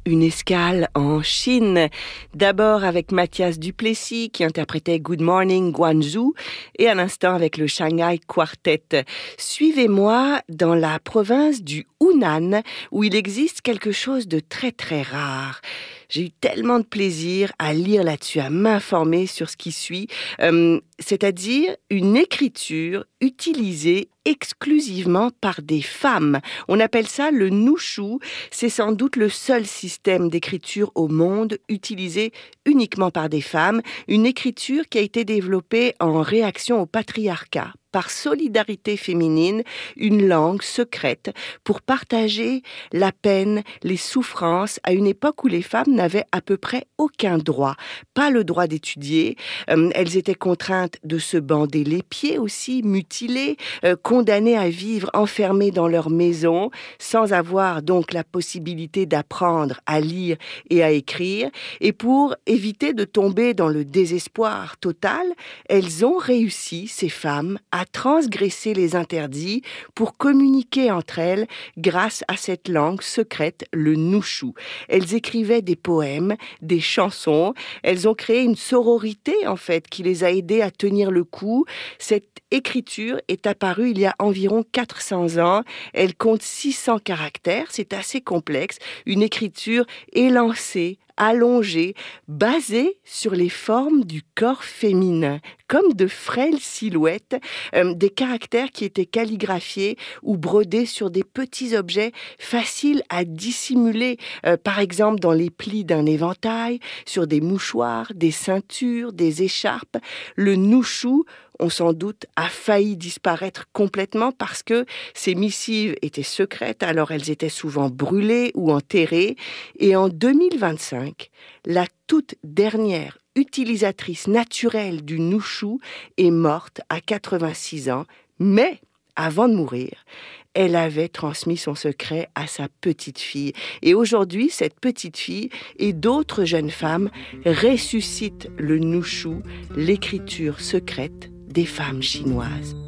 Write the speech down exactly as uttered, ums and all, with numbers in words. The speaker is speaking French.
Une escale en Chine, d'abord avec Mathias Duplessis qui interprétait Good Morning Guangzhou et à l'instant avec le Shanghai Quartet. Suivez-moi dans la province du Hunan où il existe quelque chose de très très rare. J'ai eu tellement de plaisir à lire là-dessus, à m'informer sur ce qui suit, euh, c'est-à-dire une écriture utilisée exclusivement par des femmes. On appelle ça le nushu. C'est sans doute le seul système d'écriture au monde utilisé uniquement par des femmes. Une écriture qui a été développée en réaction au patriarcat, par solidarité féminine, une langue secrète pour partager la peine, les souffrances à une époque où les femmes n'avaient à peu près aucun droit. Pas le droit d'étudier, euh, elles étaient contraintes de se bander les pieds aussi, mutilées, euh, condamnées à vivre enfermées dans leur maison, sans avoir donc la possibilité d'apprendre à lire et à écrire. Et pour éviter de tomber dans le désespoir total, elles ont réussi, ces femmes, à transgresser les interdits pour communiquer entre elles grâce à cette langue secrète, le nushu. Elles écrivaient des poèmes, des chansons, elles ont créé une sororité en fait qui les a aidées à tenir le coup. Cette écriture est apparue il y a environ quatre cents ans. Elle compte six cents caractères, c'est assez complexe. Une écriture élancée, allongée, basée sur les formes du corps féminin, comme de frêles silhouettes, euh, des caractères qui étaient calligraphiés ou brodés sur des petits objets faciles à dissimuler, euh, par exemple dans les plis d'un éventail, sur des mouchoirs, des ceintures, des écharpes. Le nushu, on sans doute a failli disparaître complètement parce que ces missives étaient secrètes, alors elles étaient souvent brûlées ou enterrées. Et en deux mille vingt-cinq, la toute dernière utilisatrice naturelle du nushu est morte à quatre-vingt-six ans, mais avant de mourir, elle avait transmis son secret à sa petite fille. Et aujourd'hui, cette petite fille et d'autres jeunes femmes ressuscitent le nushu, l'écriture secrète des femmes chinoises.